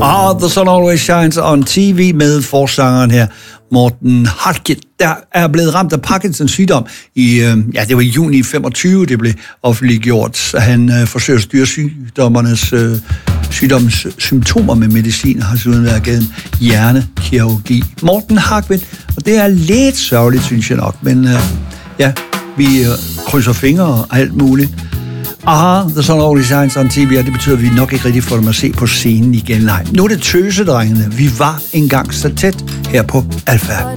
The Sun Always Shines on TV med forsangeren her, Morten Harket, der er blevet ramt af Parkinsons sygdom i, det var i juni 25, det blev offentliggjort. Han forsøger at styre sygdommens symptomer med medicin, har siden været gennem hjernekirurgi. Morten Harket, og det er lidt sørgeligt, synes jeg nok, men vi krydser fingre og alt muligt. The Sun Always Shines on TV, og det betyder, at vi nok ikke rigtig får dem at se på scenen igen. Nej, nu er det tøsedrengene. Vi var engang så tæt her på Alfa.